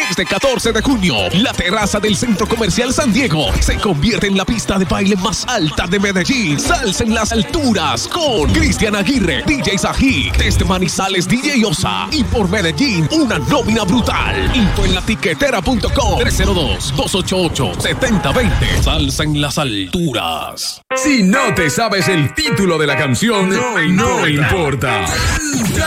Este 14 de junio, la terraza del Centro Comercial San Diego se convierte en la pista de baile más alta de Medellín. Salsa en las alturas con Cristian Aguirre, DJ Sají, desde Manizales DJ Osa y por Medellín una nómina brutal. Info en latiquetera.com 302-288-7020. Salsa en las alturas. Si no te sabes el título de la canción, no importa.